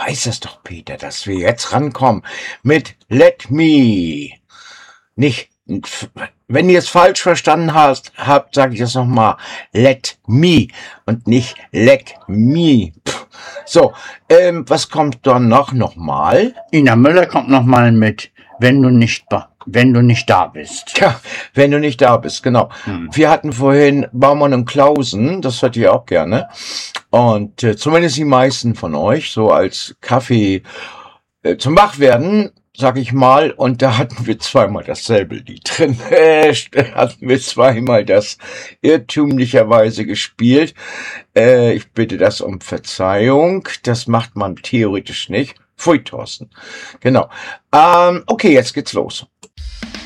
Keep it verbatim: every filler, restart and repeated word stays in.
weiß es doch, Peter, dass wir jetzt rankommen mit Let Me. Nicht, wenn ihr es falsch verstanden habt, habt sage ich es nochmal, Let Me und nicht Let Me. So, ähm, was kommt dann noch nochmal? Ina Müller kommt nochmal mit, wenn du nicht, wenn du nicht da bist. Ja, wenn du nicht da bist, genau. Hm. Wir hatten vorhin Baumann und Klausen, das hört ihr auch gerne. Und äh, zumindest die meisten von euch, so als Kaffee äh, zum Wachwerden, sag ich mal, und da hatten wir zweimal dasselbe Lied drin. Äh, hatten wir zweimal das irrtümlicherweise gespielt. Äh, ich bitte das um Verzeihung. Das macht man theoretisch nicht. Pfui, Thorsten. Genau. Ähm, okay, jetzt geht's los.